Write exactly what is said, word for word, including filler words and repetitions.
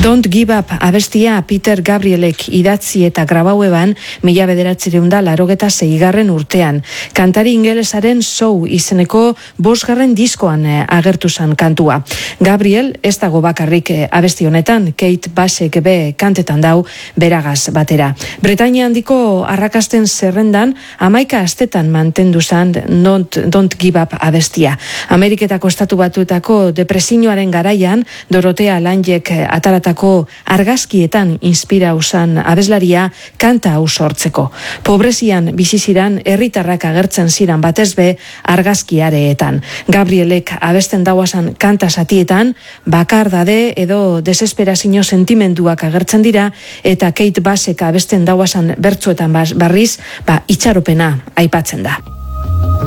Don't Give Up abestia Peter Gabrielek idatzi eta grabaueban mila bederatziehun eta laurogeita seigarren urtean. Kantari ingelesaren Show izeneko bosgarren diskoan agertu zen kantua. Gabriel ez dago bakarrik abesti honetan, Kate Bushek be kantetan dau beragaz batera. Bretainia handiko arrakasten zerrendan hamaika astetan mantendu zen Don't, Don't Give Up abestia. Ameriketako estatu batuetako depresioaren garaian Dorotea Lanjek ataratako argazkietan inspira usan abeslaria kanta hau sortzeko. Pobrezian bizi ziran herritarrak agertzen ziran batez be argazkiareetan. Gabrielek abesten dauasan kanta satietan bakardade edo desesperazio sentimenduak agertzen dira eta Kate Bushek abesten dauasan bertsuetan barriz ba itxaropena aipatzen da.